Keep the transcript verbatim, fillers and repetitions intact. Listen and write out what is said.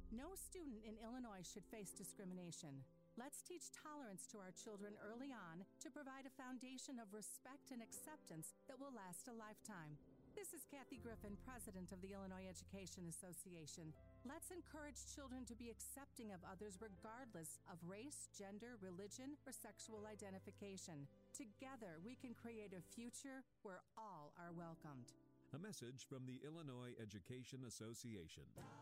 No student in Illinois should face discrimination. Let's teach tolerance to our children early on to provide a foundation of respect and acceptance that will last a lifetime. This is Kathy Griffin, president of the Illinois Education Association. Let's encourage children to be accepting of others regardless of race, gender, religion, or sexual identification. Together, we can create a future where all are welcomed. A message from the Illinois Education Association.